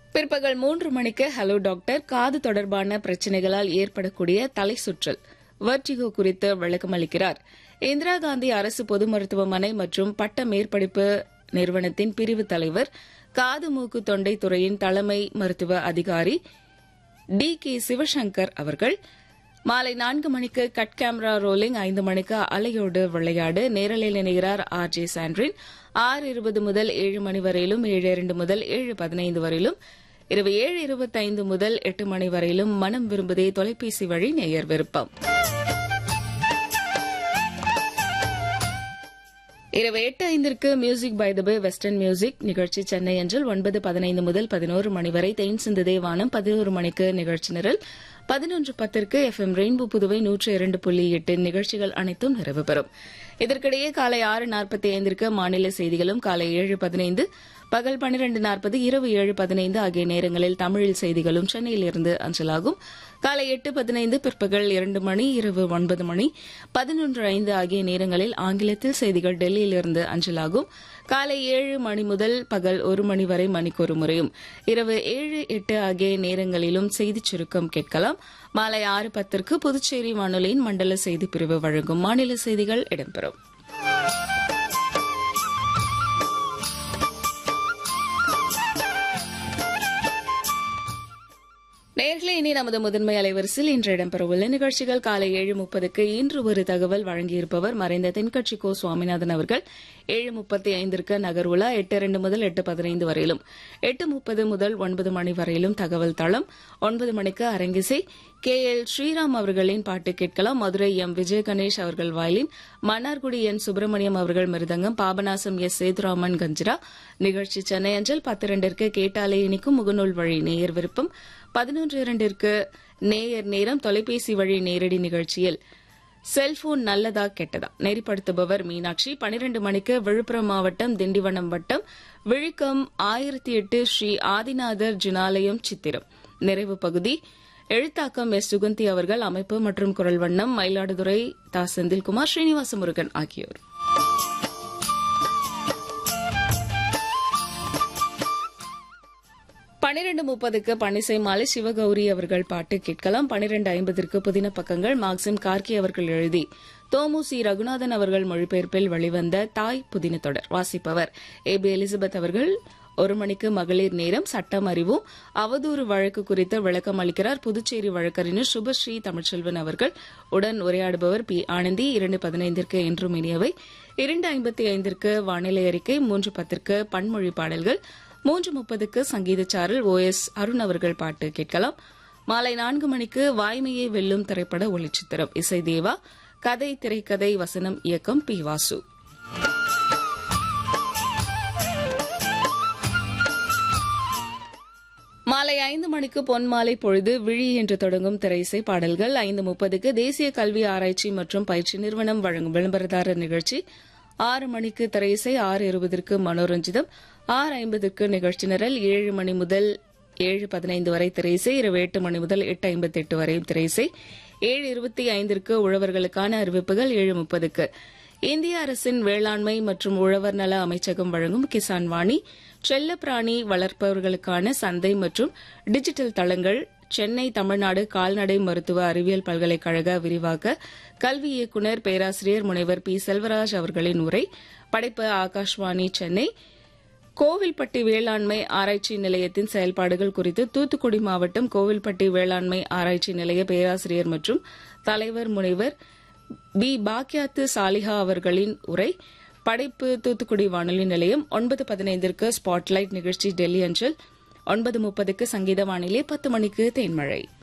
பிற்பகல் 3 மணிக்கு hello doctor காது தொடர்பான பிரச்சினைகளால் ஏற்படக்கூடிய தலை சுற்றல் வெர்டிகோ குறித்து விளக்கமளிக்கிறார் இந்திரா காந்தி அரசு பொது மருத்துவமனை மற்றும் பட்ட மேற்படிப்பு நிறுவனத்தின் பிரிவு தலைவர் காது மூக்கு தொண்டை துறையின் தலைமை மருத்துவ அதிகாரி டி.கே. சிவசங்கர் அவர்கள். மாலை 4 மணிக்கு கட் கேமரா ரோலிங், 5 மணிக்கு அலையோடு விளையாடு நேரலையில் இணைகிறார் ஆர்.ஜே. சாண்ட்ரின். 6:20 முதல் 7 மணி வரையிலும், 7:02 முதல் 7:15 வரையிலும், இரவு 7:25 முதல் 8 மணி வரையிலும் மனம் விரும்புதே தொலைபேசி வழி நேயர் விருப்பம். இரவு 8:05 music by the pay western music நிகழ்ச்சி சென்னை அஞ்சல். 9:15 முதல் 11 மணி வரை தேன் சிந்துதே வானம். 11 மணிக்கு நிகழ்ச்சி நிரல். 11:10 எஃப்எம் ரெயின்போ புதுவை 102.8 நிகழ்ச்சிகள் அனைத்தும் நிறைவு பெறும். இதற்கிடையே காலை 6:45 மாநில செய்திகளும், காலை 7:15, பகல் 12:40, இரவு 7:15 ஆகிய நேரங்களில் தமிழில் செய்திகளும் சென்னையிலிருந்து அஞ்சலாகும். காலை 8:15, பிற்பகல் 2 மணி, இரவு 9 மணி, 11:05 ஆகிய நேரங்களில் ஆங்கிலத்தில் செய்திகள் டெல்லியிலிருந்து அஞ்சலாகும். காலை 7 மணி முதல் பகல் 1 மணி வரை மணிக்கொரு முறையும், இரவு 7, 8 ஆகிய நேரங்களிலும் செய்திச் சுருக்கம் கேட்கலாம். மாலை 6:10 புதுச்சேரி வானொலியின் மண்டல செய்திப் பிரிவு வழங்கும் மாநில செய்திகள் இடம்பெறும். நேயர்களே, இனி நமது முதன்மை அலைவரிசையில் இன்று இடம்பெறவுள்ள நிகழ்ச்சிகள். காலை 7:30 இன்று ஒரு தகவல் வழங்கியிருப்பவர் மறைந்த தென்கட்சி கோ. சுவாமிநாதன் அவர்கள். 7:35 நகர்வுலா, 8:02 முதல் 8:15 வரையிலும், 8:30 முதல் 9 மணி வரையிலும் தகவல் தளம். 9 மணிக்கு அரங்கிசை. கே.எல். ஸ்ரீராம் அவர்களின் பாட்டு கேட்கலாம். மதுரை எம். விஜய கணேஷ் அவர்கள் வயலின், மன்னார்குடி என். சுப்பிரமணியம் அவர்கள் மிருதங்கம், பாபநாசம் எஸ். சேதுராமன் கஞ்சிரா. நிகழ்ச்சி சென்னை அஞ்சல். 10:02 கேட்டாலே இனிக்கும் முகநூல் வழி நேயர் விருப்பம். 11:02 நேயர் நேரம் தொலைபேசி வழி நேரடி நிகழ்ச்சியில் செல்போன் நல்லதா கெட்டதா நெறிப்படுத்துபவர் மீனாட்சி. 12 மணிக்கு விழுப்புரம் மாவட்டம் திண்டிவனம் வட்டம் விழுக்கம் 1008 ஸ்ரீ ஆதிநாதர் ஜினாலயம் சித்திரம் நிறைவு பகுதி. எழுத்தாக்கம் எஸ். சுகந்தி அவர்கள். அமைப்பு மற்றும் குரல் வண்ணம் மயிலாடுதுறை தா. செந்தில்குமார், ஸ்ரீனிவாச முருகன் ஆகியோர். பன்னிரண்டு 30 பன்னிசை மாலை சிவகௌரி அவர்கள் பாட்டு கேட்கலாம். 12:50 புதின பக்கங்கள் மாக்சிம் கார்கி அவர்கள் எழுதி தோமு சி. ரகுநாதன் அவர்கள் மொழிபெயர்ப்பில் வெளிவந்த தாய் புதின தொடர் வாசிப்பவர் ஏ.பி. எலிசபெத் அவர்கள். 1 மணிக்கு மகளிர் நேரம். சட்டம் அறிவோம். அவதூறு வழக்கு குறித்து விளக்கம் அளிக்கிறார் புதுச்சேரி வழக்கறிஞர் சுபஸ்ரீ தமிழ்ச்செல்வன் அவர்கள். உடன் உரையாடுபவர் பி. ஆனந்தி. 2:15 என்றும் இனியவை. 2:55 வானிலை அறிக்கை. 3:10 பன்மொழி பாடல்கள். 3:30 சங்கீதச்சாரல் ஓ.எஸ். அருண் அவர்கள் பாட்டு கேட்கலாம். மாலை 4 மணிக்கு வாய்மையை வெல்லும் திரைப்பட ஒளிச்சித்திரம். இசை தேவா. கதை, திரைக்கதை, வசனம், இயக்கம் பி. வாசு. மாலை 5 மணிக்கு பொன்மாலை பொழுது விழி என்று தொடங்கும் திரையிசை பாடல்கள். 5:30 தேசிய கல்வி ஆராய்ச்சி மற்றும் பயிற்சி நிறுவனம் வழங்கும் விளம்பரதாரர் நிகழ்ச்சி. 6 மணிக்கு திரையிசை. 6:20 மனோரஞ்சிதம். 6:50 நிகழ்ச்சி நிரல். 7 மணி முதல் 7:15 வரை திரையிசை. இரவு 8 மணி முதல் 8:58 வரை திரையிசை. 7:25 உழவர்களுக்கான அறிவிப்புகள். 7:30 இந்திய அரசின் வேளாண்மை மற்றும் உழவர் நல அமைச்சகம் வழங்கும் கிசான் வாணி. செல்லப்பிராணி வளர்ப்பவர்களுக்கான சந்தை மற்றும் டிஜிட்டல் தளங்கள். சென்னை தமிழ்நாடு கால்நடை மருத்துவ அறிவியல் பல்கலைக்கழக விரிவாக்க கல்வி இயக்குநர் பேராசிரியர் முனைவர் பி. செல்வராஜ் அவர்களின் உரை. படைப்பு ஆகாஷ்வாணி சென்னை. கோவில்பட்டி வேளாண்மை ஆராய்ச்சி நிலையத்தின் செயல்பாடுகள் குறித்து தூத்துக்குடி மாவட்டம் கோவில்பட்டி வேளாண்மை ஆராய்ச்சி நிலைய பேராசிரியர் மற்றும் தலைவர் முனைவர் பி. பாக்யாத்து சாலிஹா அவர்களின் உரை. படைப்பு தூத்துக்குடி வானொலி நிலையம். 9:15 ஸ்பாட்லைட் நிகழ்ச்சி டெல்லி அஞ்சல். 9:30 சங்கீத வானிலை. 10 மணிக்கு தேன்மழை.